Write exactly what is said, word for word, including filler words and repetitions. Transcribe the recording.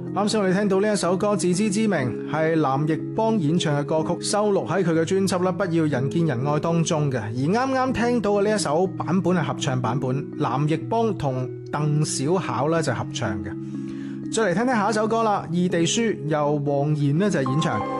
啱先我哋聽到呢一首歌《自知之明》，係藍奕邦演唱嘅歌曲，收錄喺佢嘅專輯啦《不要人見人愛》當中嘅。而啱啱聽到嘅呢一首版本係合唱版本，藍奕邦同鄧小巧咧就合唱嘅。再嚟聽聽下一首歌啦，《異地書》由黃妍呢就係演唱。